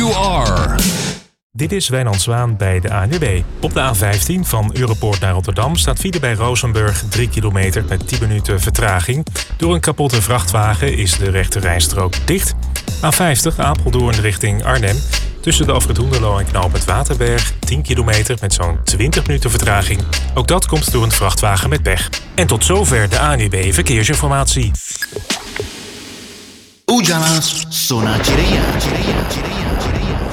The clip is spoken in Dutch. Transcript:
you are. Dit is Wijnand Zwaan bij de ANWB. Op de A15 van Europoort naar Rotterdam staat file bij Rozenburg 3 kilometer met 10 minuten vertraging. Door een kapotte vrachtwagen is de rechte rijstrook dicht. A50 Apeldoorn richting Arnhem. Tussen de afrit Hoenderloo en knooppunt Waterberg 10 kilometer met zo'n 20 minuten vertraging. Ook dat komt door een vrachtwagen met pech. En tot zover de ANWB Verkeersinformatie. Ujanas Sonacirea.